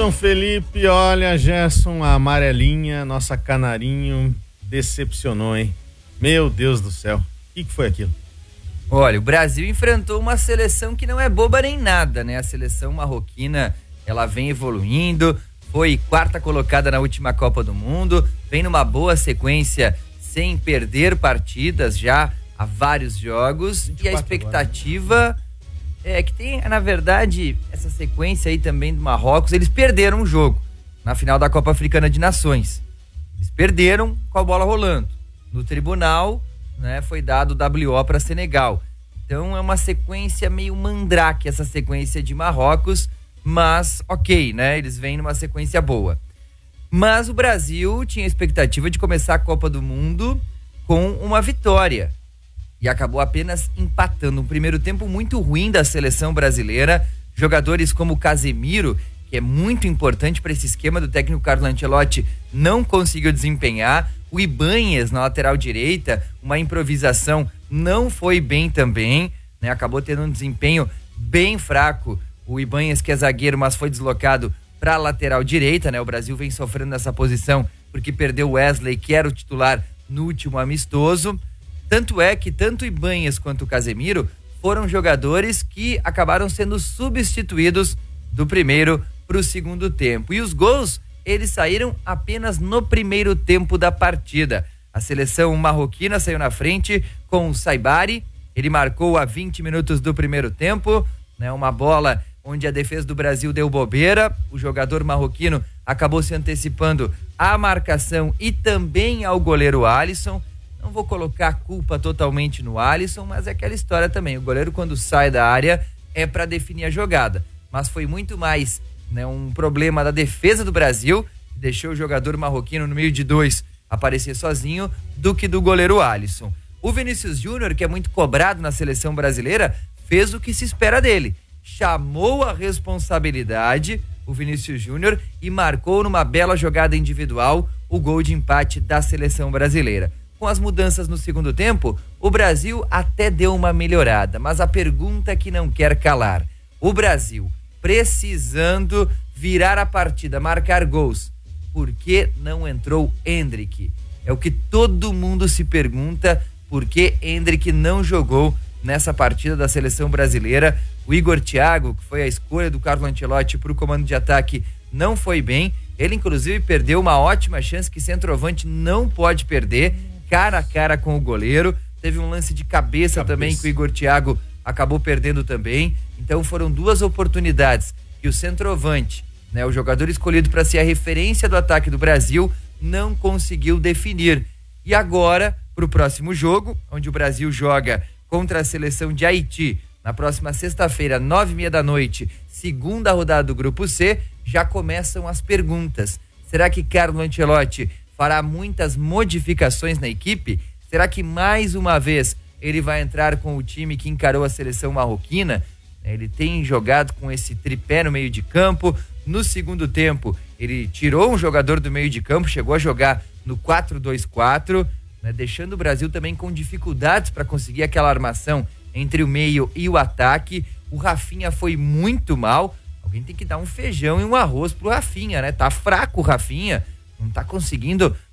Gerson Felipe, olha, Gerson, a amarelinha, nossa canarinho, decepcionou, hein? Meu Deus do céu, o que foi aquilo? Olha, o Brasil enfrentou uma seleção que não é boba nem nada, né? A seleção marroquina, ela vem evoluindo, foi quarta colocada na última Copa do Mundo, vem numa boa sequência sem perder partidas já há vários jogos, e a expectativa é que tem, na verdade, essa sequência aí também do Marrocos, eles perderam um jogo na final da Copa Africana de Nações. Eles perderam com a bola rolando. No tribunal, né, foi dado WO para Senegal. Então é uma sequência meio mandrake essa sequência de Marrocos, mas ok, né? Eles vêm numa sequência boa. Mas o Brasil tinha a expectativa de começar a Copa do Mundo com uma vitória. E acabou apenas empatando. Um primeiro tempo muito ruim da seleção brasileira. Jogadores como o Casemiro, que é muito importante para esse esquema do técnico Carlo Ancelotti, não conseguiu desempenhar. O Ibanhas na lateral direita, uma improvisação, não foi bem também, né? Acabou tendo um desempenho bem fraco. O Ibanhas, que é zagueiro, mas foi deslocado para a lateral direita, né? O Brasil vem sofrendo nessa posição porque perdeu o Wesley, que era o titular no último amistoso. Tanto é que tanto o Ibanhas quanto o Casemiro foram jogadores que acabaram sendo substituídos do primeiro para o segundo tempo. E os gols, eles saíram apenas no primeiro tempo da partida. A seleção marroquina saiu na frente com o Saibari. Ele marcou a 20 minutos do primeiro tempo, né? Uma bola onde a defesa do Brasil deu bobeira. O jogador marroquino acabou se antecipando à marcação e também ao goleiro Alisson. Não vou colocar a culpa totalmente no Alisson, mas é aquela história também. O goleiro, quando sai da área, é para definir a jogada. Mas foi muito mais, né, um problema da defesa do Brasil, que deixou o jogador marroquino no meio de dois aparecer sozinho, do que do goleiro Alisson. O Vinícius Júnior, que é muito cobrado na seleção brasileira, fez o que se espera dele. Chamou a responsabilidade, o Vinícius Júnior, e marcou numa bela jogada individual o gol de empate da seleção brasileira. Com as mudanças no segundo tempo, o Brasil até deu uma melhorada, mas a pergunta que não quer calar: o Brasil precisando virar a partida, marcar gols, por que não entrou Endrick? É o que todo mundo se pergunta, por que Endrick não jogou nessa partida da seleção brasileira. O Igor Thiago, que foi a escolha do Carlo Ancelotti para o comando de ataque, não foi bem. Ele inclusive perdeu uma ótima chance que centroavante não pode perder, cara a cara com o goleiro. Teve um lance de cabeça também que o Igor Thiago acabou perdendo também. Então foram duas oportunidades que o centroavante, né, o jogador escolhido para ser a referência do ataque do Brasil, não conseguiu definir. E agora, para o próximo jogo, onde o Brasil joga contra a seleção de Haiti, na próxima sexta-feira, 21h30, segunda rodada do Grupo C, já começam as perguntas. Será que Carlo Ancelotti fará muitas modificações na equipe? Será que mais uma vez ele vai entrar com o time que encarou a seleção marroquina? Ele tem jogado com esse tripé no meio de campo. No segundo tempo, ele tirou um jogador do meio de campo, chegou a jogar no 4-2-4, né, deixando o Brasil também com dificuldades para conseguir aquela armação entre o meio e o ataque. O Rafinha foi muito mal. Alguém tem que dar um feijão e um arroz pro Rafinha, né? Tá fraco o Rafinha, não tá conseguindo